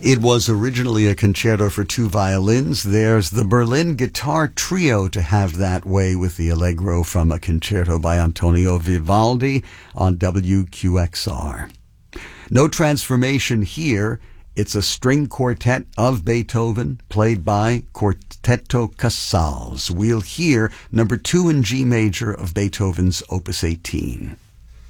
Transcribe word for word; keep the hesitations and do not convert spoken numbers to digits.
It was originally a concerto for two violins. There's the Berlin Guitar Trio to have that way with the Allegro from a concerto by Antonio Vivaldi on W Q X R. No transformation here. It's a string quartet of Beethoven played by Quartetto Casals. We'll hear number two in G major of Beethoven's Opus eighteen.